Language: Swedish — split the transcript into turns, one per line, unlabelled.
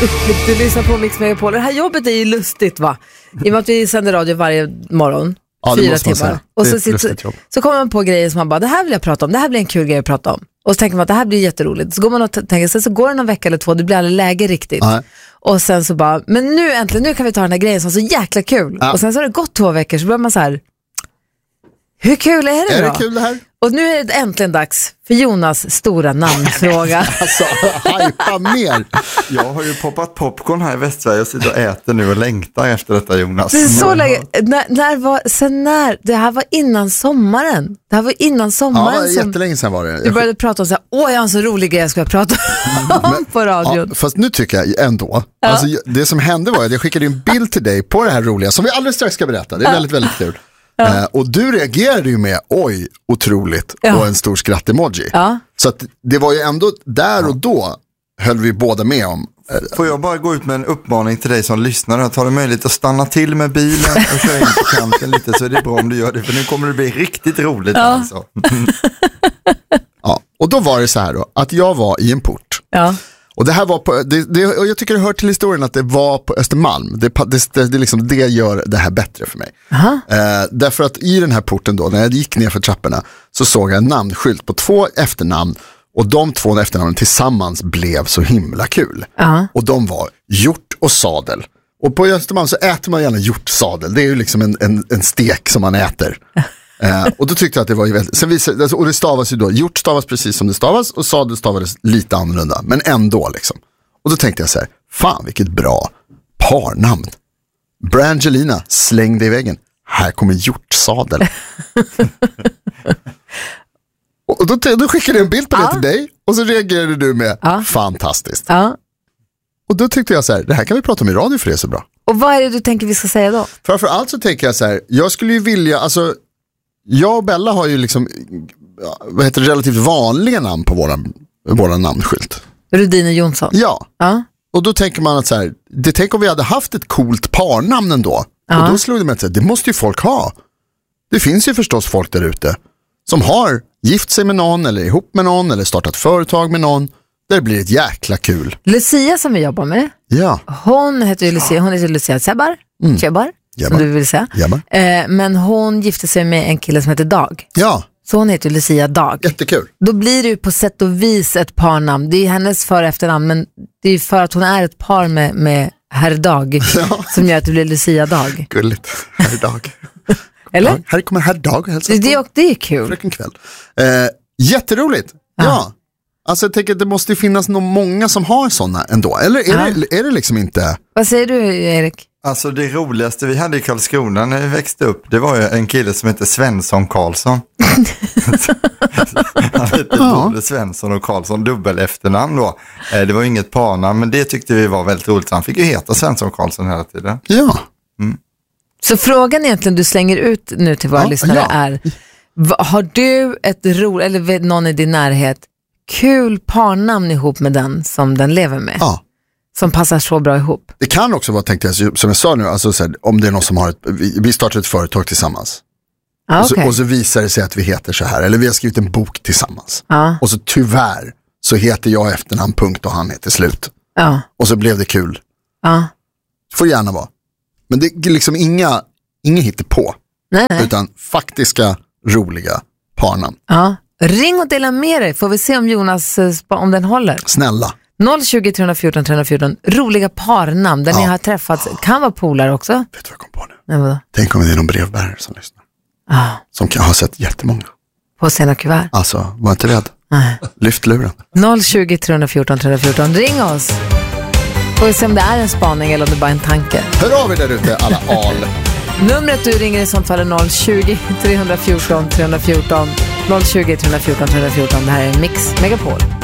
upplyft. Du lyssnar på Mix Megapol. Det här jobbet är ju lustigt, va? I och med att vi sänder radio varje morgon.
Ja,
4 timmar. Och så kommer man på grejer som man bara, det här vill jag prata om. Det här blir en kul grej att prata om. Och så tänker man att det här blir jätteroligt. Så går man och tänker sig, så går det någon vecka eller 2, det blir aldrig läge riktigt.
Nej.
Och sen så bara, men nu äntligen, nu kan vi ta den här grejen som är så jäkla kul. Och sen så har det gått 2 veckor, så börjar man så här, hur kul är det då?
Är det kul det här?
Och nu är det äntligen dags för Jonas stora namnfråga.
Alltså, hypa mer.
Jag har ju poppat popcorn här i Västsverige och sitter och äter nu och längtar efter detta, Jonas.
Det är så länge, när det här var innan sommaren. Det här var innan sommaren.
Ja, det var jättelänge sedan var det.
Du började prata om så här, jag har en så rolig grej jag ska prata om på radion.
Ja, fast nu tycker jag ändå, alltså, det som hände var att jag skickade en bild till dig på det här roliga, som vi alldeles strax ska berätta. Det är väldigt, väldigt kul. Och du reagerade ju med, oj, otroligt, och en stor skratt-emoji. Så att det var ju ändå där och då höll vi båda med om.
Får jag bara gå ut med en uppmaning till dig som lyssnar? Tar du möjlighet att stanna till med bilen och köra in på kanten lite, så är det bra om du gör det, för nu kommer det bli riktigt roligt. Alltså.
Ja, och då var det så här då, att jag var i en port. Och det här var på, och jag tycker det hör till historien att det var på Östermalm. Det liksom, det gör det här bättre för mig. Därför att i den här porten då, när jag gick ner för trapporna, så såg jag en namnskylt på 2 efternamn. Och de 2 efternamnen tillsammans blev så himla kul. Och de var hjort och sadel. Och på Östermalm så äter man gärna hjortsadel. Det är ju liksom en stek som man äter. Och då tyckte jag att det var ju väldigt... Sen visade, och det stavas ju då, hjort stavas precis som det stavas, och sadel stavades lite annorlunda, men ändå liksom. Och då tänkte jag så här, fan vilket bra parnamn. Brangelina, släng dig i väggen. Här kommer hjortsadel. Och då skickade jag en bild på det till dig, och så reagerade du med, fantastiskt. Och då tyckte jag så här, det här kan vi prata om i radio, för det är så bra.
Och vad är det du tänker vi ska säga då?
Framförallt så tänker jag så här, jag skulle ju vilja, alltså, jag och Bella har ju liksom, relativt vanliga namn på våra namnskylt.
Rudin och Jonsson.
Ja. Och då tänker man att så här, tänk om vi hade haft ett coolt parnamn ändå. Och då slog det mig att säga, det måste ju folk ha. Det finns ju förstås folk där ute som har gift sig med någon, eller ihop med någon, eller startat företag med någon. Där blir ett jäkla kul.
Lucia som vi jobbar med. Hon heter ju Lucia. Hon heter Lucia Tsebar. Tjebar, som du vill säga. Men hon gifte sig med en kille som heter Dag. Så hon heter Lucia Dag.
Jättekul.
Då blir det ju på sätt och vis ett parnamn. Det är hennes för- och efternamn, men det är för att hon är ett par med herr Dag som gör att det blir Lucia Dag.
Gulligt, herr Dag.
Eller?
Här kommer herr Dag.
Det är kul.
Fröken Kväll. Jätteroligt. Alltså jag tänker att det måste finnas många som har sådana ändå. Eller är det liksom inte... Vad
säger du, Erik?
Alltså det roligaste vi hade i Karlskrona när vi växte upp, det var ju en kille som hette Svensson Karlsson. Han hette både Svensson och Karlsson, dubbel efternamn då. Det var inget parnamn, men det tyckte vi var väldigt roligt. Han fick ju heta Svensson Karlsson hela tiden.
Så frågan egentligen du slänger ut nu till våra lyssnare är, har du ett eller någon i din närhet kul parnamn ihop med den som den lever med? Som passar så bra ihop.
Det kan också vara, tänkte jag, som jag sa nu, alltså, så här, om det är någon som har vi startar ett företag tillsammans. Och så visar det sig att vi heter så här, eller vi har skrivit en bok tillsammans. Och så tyvärr så heter jag efternamn punkt och han heter slut. Och så blev det kul. Får gärna vara. Men det är liksom inga hittepå. Nej. Utan faktiska, roliga parnamn.
Ring och dela med dig, får vi se om Jonas, om den håller.
Snälla.
020 314 314, roliga parnamn där ni har träffats, kan vara polare också.
Vet du vad jag kom på nu? Nej, tänk om det är någon brevbärare som lyssnar. Som kan ha sett jättemånga.
På sena kuvert.
Alltså, var inte rädd. Lyft luren.
020 314 314, ring oss. Får vi se om det är en spaning eller om det bara är en tanke.
Hör av er där ute, alla al.
Numret du ringer i sånt fall är 020 314 314. 020 314 314. Det här är Mix Megapol.